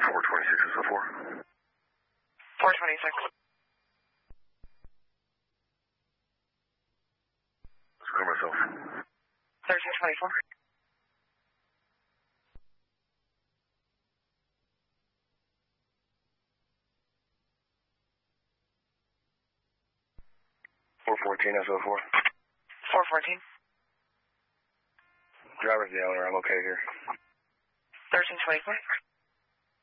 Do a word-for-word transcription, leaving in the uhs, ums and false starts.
four twenty-six S O four. four twenty-six. Score myself. thirteen twenty-four. four fourteen S O four. four fourteen. Driver's the owner. I'm okay here. thirteen twenty-four.